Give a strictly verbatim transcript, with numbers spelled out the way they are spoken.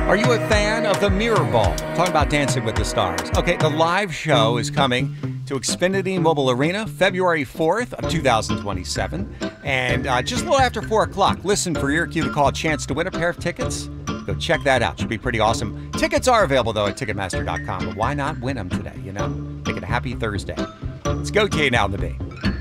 Are you a fan of the Mirror Ball? Talking about Dancing with the Stars. Okay, the live show is coming to Xfinity Mobile Arena February fourth of two thousand twenty-seven. And uh, just a little after four o'clock, listen for your cue to call a chance to win a pair of tickets. Go check that out. Should be pretty awesome. Tickets are available, though, at Ticketmaster dot com. But why not win them today, you know? Make it a happy Thursday. Let's go, K now in the B.